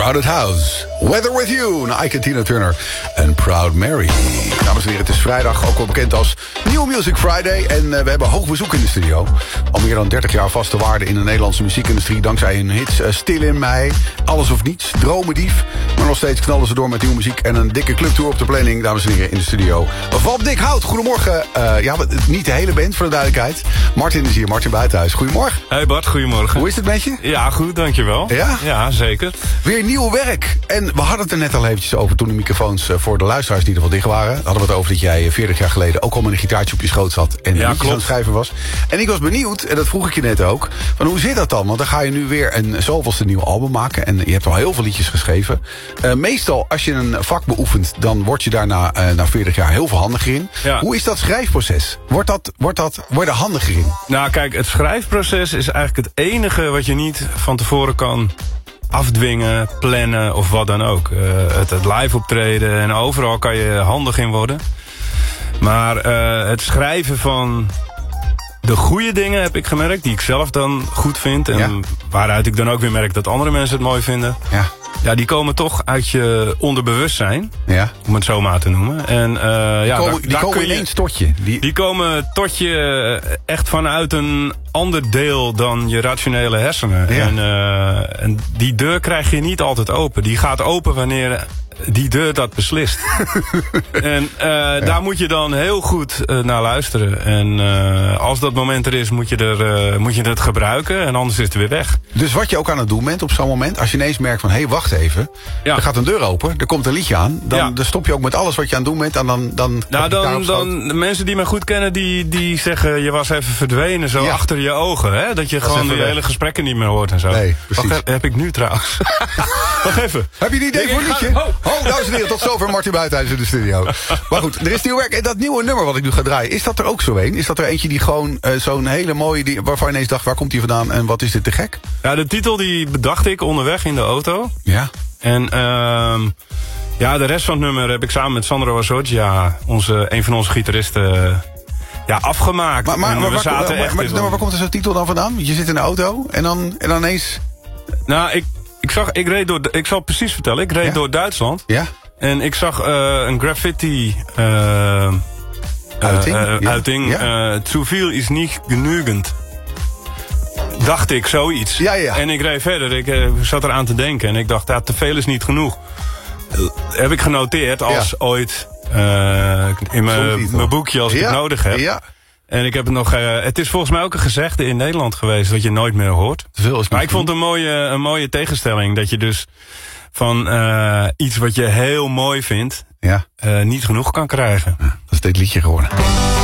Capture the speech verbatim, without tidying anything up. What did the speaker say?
Crowded House, Weather With You, Ike en Tina Turner en Proud Mary. Dames en heren, het is vrijdag, ook wel bekend als New Music Friday. En uh, we hebben hoog bezoek in de studio. Al meer dan dertig jaar vaste waarde in de Nederlandse muziekindustrie. Dankzij hun hits uh, Stil in Mij, Alles of Niets, Dromendief. Maar nog steeds knallen ze door met nieuwe muziek. En een dikke clubtour op de planning, dames en heren, in de studio. Van Dick Hout, goedemorgen. Uh, ja, niet de hele band, voor de duidelijkheid. Martin is hier, Martin Buitenhuis. Goedemorgen. Hey Bart, goedemorgen. Hoe is het met je? Ja, goed, dankjewel. Ja? Ja, zeker. Weer nieuw werk. En we hadden het er net al eventjes over toen de microfoons voor de luisteraars die er wel dicht waren. Hadden we het over dat jij veertig jaar geleden ook al met een gitaartje op je schoot zat. En ja, liedjes aan het schrijven was. En ik was benieuwd, en dat vroeg ik je net ook, van hoe zit dat dan? Want dan ga je nu weer een zoveelste nieuw album maken. En je hebt al heel veel liedjes geschreven. Uh, meestal, als je een vak beoefent, dan word je daarna uh, na veertig jaar heel veel handiger in. Ja. Hoe is dat schrijfproces? Wordt dat, wordt dat, word je handiger in? Nou kijk, het schrijfproces is eigenlijk het enige wat je niet van tevoren kan afdwingen, plannen of wat dan ook. Uh, het, het live optreden en overal kan je handig in worden. Maar uh, het schrijven van de goede dingen heb ik gemerkt, die ik zelf dan goed vind. En ja. waaruit ik dan ook weer merk dat andere mensen het mooi vinden. Ja. Ja, die komen toch uit je onderbewustzijn, ja. om het zo maar te noemen. En, uh, die ja, komen, daar, die daar komen kun je, ineens tot je. Die... die komen tot je echt vanuit een ander deel dan je rationele hersenen. Ja. En, uh, en die deur krijg je niet altijd open. Die gaat open wanneer die deur dat beslist. en uh, ja. daar moet je dan heel goed uh, naar luisteren. En uh, als dat moment er is, moet je, er, uh, moet je het gebruiken. En anders is het weer weg. Dus wat je ook aan het doen bent op zo'n moment, als je ineens merkt van, hé, hey, wacht even. Ja. Er gaat een deur open, er komt een liedje aan. Dan, ja. dan stop je ook met alles wat je aan het doen bent. En dan, dan, nou, dan, dan de mensen die me goed kennen, die, die zeggen, je was even verdwenen, zo ja. achter je ogen. Hè? Dat je dat gewoon de hele weg. gesprekken niet meer hoort en zo. Nee, Wacht, heb, heb ik nu trouwens. Wacht even. Heb je een idee voor een liedje? Oh, oh, dames en heren, tot zover Martin Buitenhuis in de studio. Maar goed, er is nieuw werk. En dat nieuwe nummer wat ik nu ga draaien, is dat er ook zo een? Is dat er eentje die gewoon uh, zo'n hele mooie, die, waarvan je ineens dacht, waar komt die vandaan en wat is dit te gek? Ja, de titel die bedacht ik onderweg in de auto. Ja. En uh, ja, de rest van het nummer heb ik samen met Sandro Azoggia, onze, een van onze gitaristen, ja, afgemaakt. Maar, maar, en maar, we waar, zaten maar, echt maar, maar, maar waar komt er zo'n titel dan vandaan? Je zit in de auto en dan, en dan ineens... Nou, ik, ik zag, ik reed door, ik zal precies vertellen, ik reed ja? door Duitsland. Ja. En ik zag uh, een graffiti uh, uiting. Uh, ja. uiting ja. uh, Zu viel is niet genügend. Dacht ik, zoiets. Ja, ja. En ik reed verder, ik uh, zat eraan te denken. En ik dacht, ja, te veel is niet genoeg. Uh, heb ik genoteerd als ja. ooit uh, in mijn boekje als ja. ik het nodig heb. Ja. En ik heb het nog. Uh, het is volgens mij ook een gezegde in Nederland geweest dat je nooit meer hoort. Veel is maar ik vond het een mooie, een mooie tegenstelling. Dat je dus van uh, iets wat je heel mooi vindt, ja. uh, niet genoeg kan krijgen. Ja, dat is dit liedje geworden.